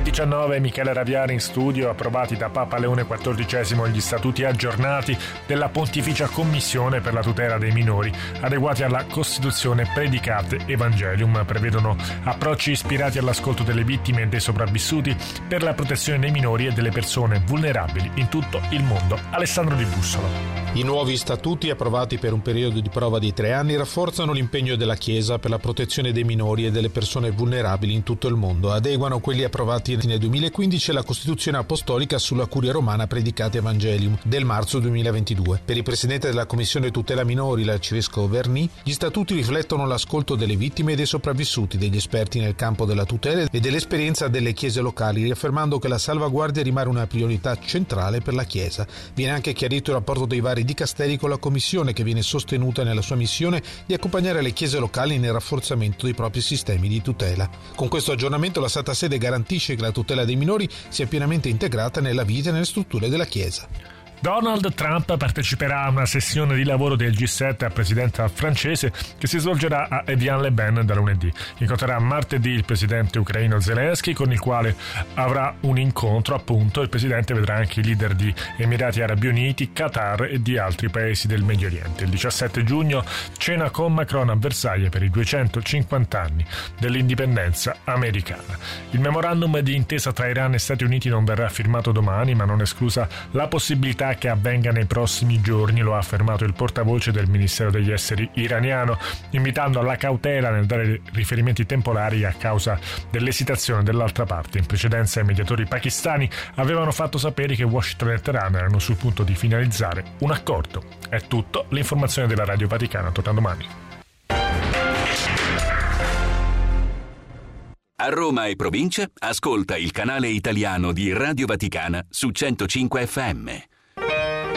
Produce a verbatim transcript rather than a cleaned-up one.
diciannove, Michele Raviani in studio. Approvati da Papa Leone quattordicesimo gli statuti aggiornati della Pontificia Commissione per la tutela dei minori, adeguati alla Costituzione Predicate Evangelium. Prevedono approcci ispirati all'ascolto delle vittime e dei sopravvissuti per la protezione dei minori e delle persone vulnerabili in tutto il mondo. Alessandro Di Bussolo. I nuovi statuti, approvati per un periodo di prova di tre anni, rafforzano l'impegno della Chiesa per la protezione dei minori e delle persone vulnerabili in tutto il mondo. Adeguano quelli approvati nel duemilaquindici alla Costituzione Apostolica sulla Curia Romana Predicate Evangelium del marzo duemilaventidue. Per il presidente della Commissione Tutela Minori, l'arcivescovo Verny, gli statuti riflettono l'ascolto delle vittime e dei sopravvissuti, degli esperti nel campo della tutela e dell'esperienza delle chiese locali, riaffermando che la salvaguardia rimane una priorità centrale per la Chiesa. Viene anche chiarito il rapporto dei vari dicasteri con la Commissione, che viene sostenuta nella sua missione di accompagnare le chiese locali nel rafforzamento dei propri sistemi di tutela. Con questo aggiornamento la Santa Sede garantisce che la tutela dei minori sia pienamente integrata nella vita e nelle strutture della Chiesa. Donald Trump parteciperà a una sessione di lavoro del G sette a presidenza francese che si svolgerà a Evian-les-Bains da lunedì. Incontrerà martedì il presidente ucraino Zelensky, con il quale avrà un incontro. Appunto, il presidente vedrà anche i leader di Emirati Arabi Uniti, Qatar e di altri paesi del Medio Oriente. Il diciassette giugno cena con Macron a Versailles per i duecentocinquanta anni dell'indipendenza americana. Il memorandum di intesa tra Iran e Stati Uniti non verrà firmato domani, ma non è esclusa la possibilità che avvenga nei prossimi giorni, lo ha affermato il portavoce del Ministero degli Esteri iraniano, invitando alla cautela nel dare riferimenti temporali a causa dell'esitazione dell'altra parte. In precedenza i mediatori pakistani avevano fatto sapere che Washington e Teheran erano sul punto di finalizzare un accordo. È tutto, l'informazione della Radio Vaticana torna domani. A Roma e provincia, ascolta il canale italiano di Radio Vaticana su centocinque effe emme.